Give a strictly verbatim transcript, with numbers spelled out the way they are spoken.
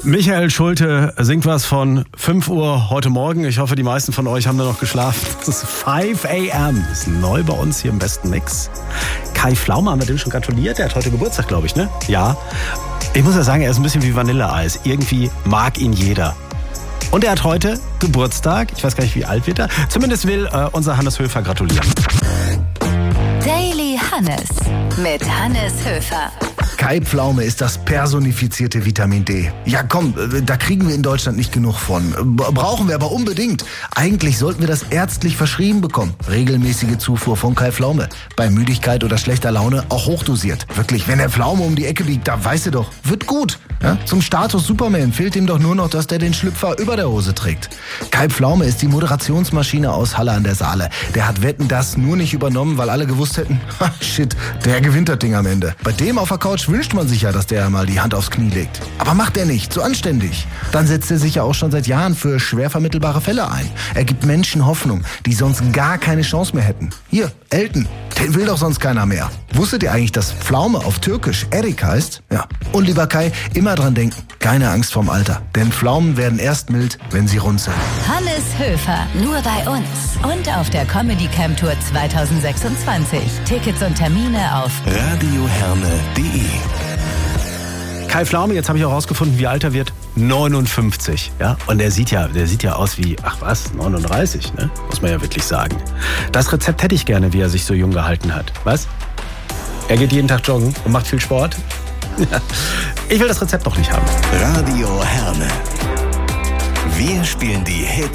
Michael Schulte singt was von fünf Uhr heute Morgen. Ich hoffe, die meisten von euch haben da noch geschlafen. Das ist fünf a m. Das ist neu bei uns hier im besten Mix. Kai Pflaume, haben wir dem schon gratuliert? Der hat heute Geburtstag, glaube ich, ne? Ja. Ich muss ja sagen, er ist ein bisschen wie Vanilleeis. Irgendwie mag ihn jeder. Und er hat heute Geburtstag. Ich weiß gar nicht, wie alt wird er. Zumindest will äh, unser Hannes Höfer gratulieren. Daily Hannes mit Hannes Höfer. Kai Pflaume ist das personifizierte Vitamin D. Ja komm, da kriegen wir in Deutschland nicht genug von. Brauchen wir aber unbedingt. Eigentlich sollten wir das ärztlich verschrieben bekommen. Regelmäßige Zufuhr von Kai Pflaume. Bei Müdigkeit oder schlechter Laune auch hochdosiert. Wirklich, wenn der Pflaume um die Ecke liegt, da weißt du doch, wird gut. Ja? Zum Status Superman fehlt ihm doch nur noch, dass der den Schlüpfer über der Hose trägt. Kai Pflaume ist die Moderationsmaschine aus Halle an der Saale. Der hat Wetten, das nur nicht übernommen, weil alle gewusst hätten, ha, shit, der gewinnt das Ding am Ende. Bei dem auf der Couch wünscht man sich ja, dass der mal die Hand aufs Knie legt. Aber macht er nicht, so anständig. Dann setzt er sich ja auch schon seit Jahren für schwer vermittelbare Fälle ein. Er gibt Menschen Hoffnung, die sonst gar keine Chance mehr hätten. Hier, Elton, den will doch sonst keiner mehr. Wusstet ihr eigentlich, dass Pflaume auf Türkisch Erik heißt? Ja. Und lieber Kai, immer dran denken, keine Angst vorm Alter. Denn Pflaumen werden erst mild, wenn sie rund sind. Hannes Höfer, nur bei uns. Und auf der Comedy Camp Tour zwanzig sechsundzwanzig. Tickets und Termine auf radioherne punkt de. Kai Pflaume, jetzt habe ich auch rausgefunden, wie alt er wird. neunundfünfzig. Ja? Und der sieht ja, der sieht ja aus wie, ach was, neununddreißig, ne? Muss man ja wirklich sagen. Das Rezept hätte ich gerne, wie er sich so jung gehalten hat. Was? Er geht jeden Tag joggen und macht viel Sport? Ich will das Rezept noch nicht haben. Radio Herne. Wir spielen die Hits